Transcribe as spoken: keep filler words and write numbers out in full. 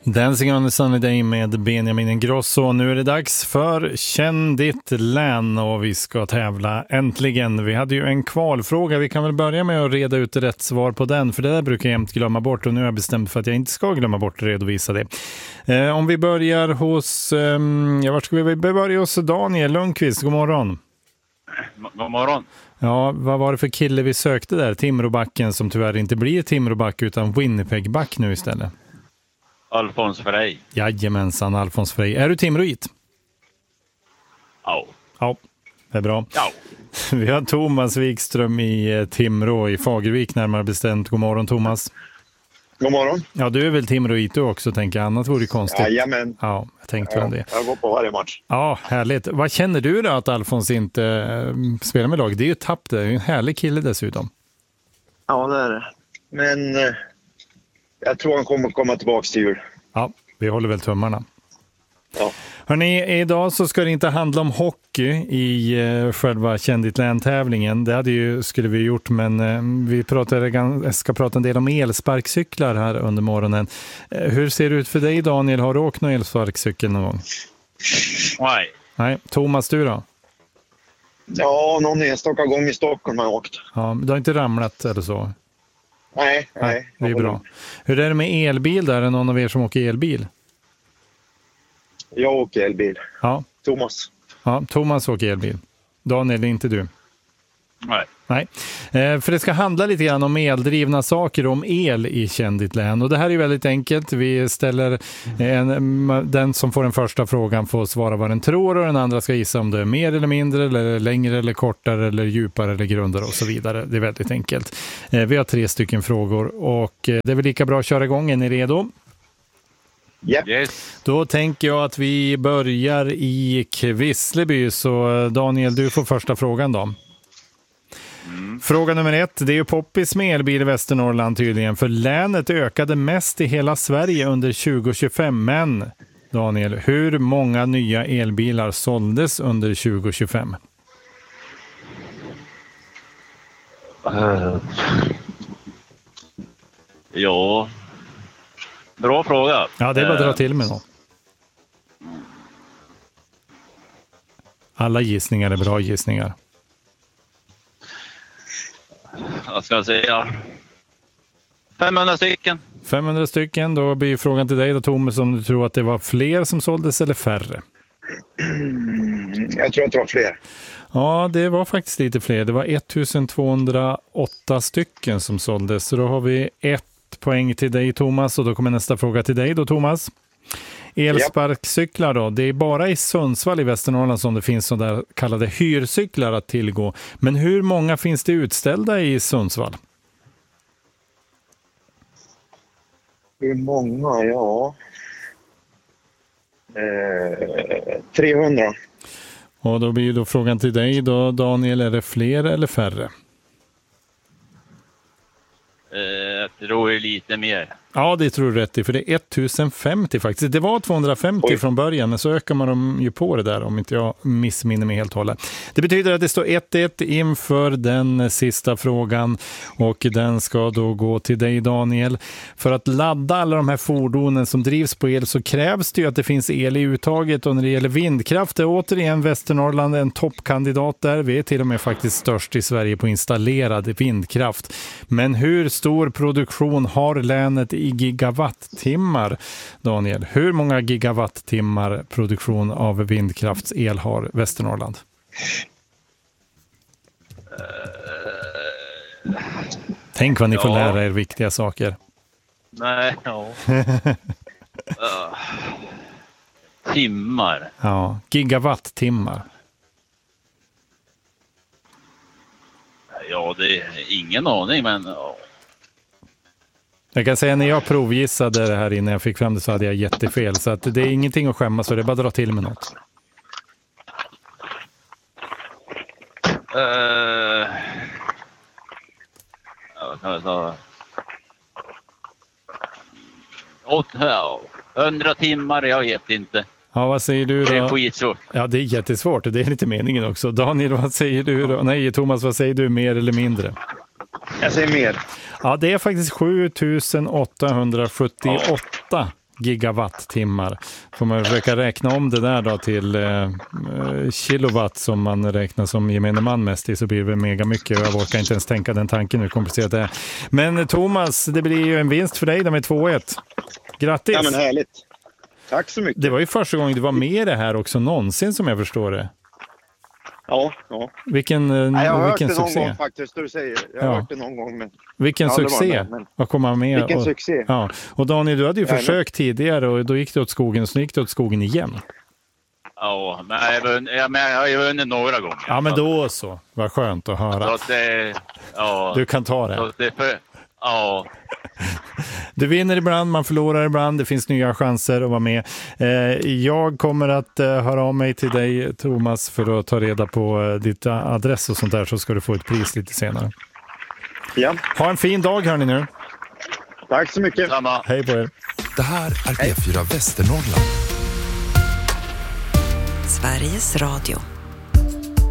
Dancing on the Sunny Day med Benjamin Ingrosso. Nu är det dags för Känn ditt län och vi ska tävla äntligen. Vi hade ju en kvalfråga. Vi kan väl börja med att reda ut rätt svar på den, för det där brukar jag jämt glömma bort och nu har jag bestämt för att jag inte ska glömma bort att redovisa det. Eh, om vi börjar hos, eh, ja, vart ska vi börja hos Daniel Lundqvist? God morgon. God morgon. Ja, vad var det för kille vi sökte där? Timråbacken som tyvärr inte blir Timråback utan Winnipegback nu istället. Alfons Frey. Jajamensan, Alfons Frey. Är du Timråit? Ja. Ja, det är bra. Ja. Vi har Thomas Wikström i Timrå i Fagervik närmare bestämt. God morgon Thomas. God morgon. Ja, du är väl Timråit du också, tänker jag. Annat vore det konstigt. Jajamän. Ja, jag tänkte väl ja, det. Jag går på varje match. Ja, härligt. Vad känner du då att Alfons inte äh, spelar med lag? Det är ju tapp det. Det är ju en härlig kille dessutom. Ja, det är det. Men eh, jag tror han kommer komma tillbaka till jul. Ja, vi håller väl tummarna. Ja. Hörrni, idag så ska det inte handla om hockey i uh, själva Känn ditt län-tävlingen. Det hade ju, skulle vi gjort, men uh, vi pratade, ska prata en del om elsparkcyklar här under morgonen. Uh, hur ser det ut för dig, Daniel? Har du åkt någon elsparkcykel någon gång? Nej. Nej. Thomas, du då? Ja, någon enstaka gång i Stockholm har jag åkt. Ja, du har inte ramlat eller så? Nej, nej. nej det är bra. Hur är det med elbil där? Är det någon av er som åker elbil? Jag åker elbil. Ja. Thomas. Ja, Thomas åker elbil. Daniel, inte du? Nej. Nej, eh, för det ska handla lite grann om eldrivna saker, om el i Känn ditt län. Och det här är väldigt enkelt. Vi ställer en, den som får den första frågan får svara vad den tror och den andra ska gissa om det är mer eller mindre eller längre eller kortare eller djupare eller grundare och så vidare. Det är väldigt enkelt. Eh, vi har tre stycken frågor och eh, det är väl lika bra att köra igång. Är ni redo? Yep. Yes. Då tänker jag att vi börjar i Kvissleby. Så Daniel, du får första frågan då. Mm. Fråga nummer ett. Det är ju poppis med elbil i Västernorrland tydligen. För länet ökade mest i hela Sverige under tjugo tjugofem. Men Daniel, hur många nya elbilar såldes under tjugo tjugofem? Uh. Ja. Bra fråga. Ja, det är bara att dra till med då. Alla gissningar är bra gissningar. Jag ska säga femhundra stycken. femhundra stycken, då blir frågan till dig då, Thomas, om du tror att det var fler som såldes eller färre? Jag tror att det var fler. Ja, det var faktiskt lite fler. Det var ettusentvåhundraåtta stycken som såldes. Så då har vi ett poäng till dig, Thomas, och då kommer nästa fråga till dig då, Thomas. Elsparkcyklar då, det är bara i Sundsvall i Västernorrland som det finns sådana där kallade hyrcyklar att tillgå. Men hur många finns det utställda i Sundsvall? Hur många? Ja. Eh, trehundra. Och då blir då frågan till dig då, Daniel, är det fler eller färre? Jag tror det är lite mer. Ja, det tror du rätt i, för det är ettusenfemtio faktiskt. Det var tvåhundrafemtio Oj. Från början, men så ökar man dem ju på det där om inte jag missminner mig helt hållet. Det betyder att det står ett ett inför den sista frågan och den ska då gå till dig, Daniel. För att ladda alla de här fordonen som drivs på el så krävs det ju att det finns el i uttaget, och när det gäller vindkraft är återigen Västernorrland en toppkandidat där. Vi är till och med faktiskt störst i Sverige på installerad vindkraft. Men hur stor produktion har länet i gigawattimmar, Daniel? Hur många gigawattimmar produktion av vindkraftsel har Västernorrland? Uh, Tänk vad ni ja. får lära er viktiga saker. Nej, ja. uh, timmar. Ja, gigawattimmar. Ja, det är ingen aning, men... Ja. Jag kan säga när jag provgissade det här innan jag fick fram det så hade jag jättefel. Så att det är ingenting att skämmas för, det är bara att dra till med något. Uh, ja, kan jag ta... hundra timmar, jag vet inte. Ja, vad säger du då? Det är skitsvårt. Ja, det är jättesvårt. Det är lite meningen också. Daniel, vad säger du då? Nej, Thomas, vad säger du? Mer eller mindre? Jag säger mer. Ja, det är faktiskt sjutusen åttahundrasjuttioåtta gigawattimmar. Får man försöka räkna om det där då till eh, kilowatt som man räknar som gemene man mest i, så blir det mega mycket. Jag orkar inte ens tänka den tanken hur komplicerat det är. Men Thomas, det blir ju en vinst för dig där med två ett. Grattis! Ja, men härligt. Tack så mycket. Det var ju första gången du var med i det här också någonsin, som jag förstår det. Ja, ja. Vilken, Nej, jag har vilken hört det succé. någon gång faktiskt, du säger. Jag har Ja. hört det någon gång. Men... Vilken Ja, det var succé det, men- att komma med. Vilken och, succé. Ja. Och Daniel, du hade ju Ja, försökt tidigare och då gick det åt skogen, så gick det åt skogen igen. Ja, men jag, vunn, ja, men jag har ju vunnit några gånger. Ja, men då så. Vad skönt att Så höra. att det, ja, Du kan ta så det. att det för, ja, Du vinner ibland, man förlorar ibland. Det finns nya chanser att vara med. Eh, jag kommer att eh, höra av mig till dig, Thomas, för att ta reda på eh, ditt adress och sånt där, så ska du få ett pris lite senare. Ja, Ha en fin dag, hörni nu. tack så mycket. samma. Hej på er. Det här är P fyra Västernorrland. Sveriges Radio.